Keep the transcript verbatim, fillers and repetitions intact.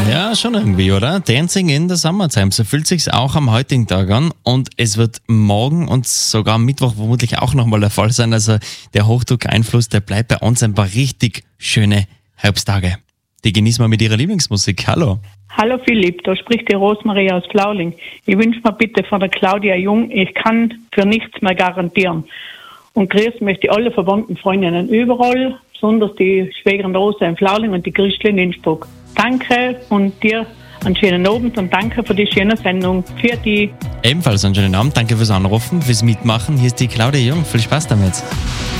Ja, schon irgendwie, oder? Dancing in the Summertime, so fühlt sich's auch am heutigen Tag an und es wird morgen und sogar am Mittwoch vermutlich auch nochmal der Fall sein. Also der Hochdruckeinfluss, der bleibt bei uns ein paar richtig schöne Herbsttage. Die genießen wir mit ihrer Lieblingsmusik. Hallo. Hallo Philipp, da spricht die Rosmarie aus Flauling. Ich wünsche mir bitte von der Claudia Jung, ich kann für nichts mehr garantieren. Und grüßen möchte ich alle verwandten Freundinnen überall, besonders die Schwägerin Rosa in Flauling und die Christel in Innsbruck. Danke und dir einen schönen Abend und danke für die schöne Sendung. Für die. Ebenfalls einen schönen Abend, danke fürs Anrufen, fürs Mitmachen. Hier ist die Claudia Jung, viel Spaß damit.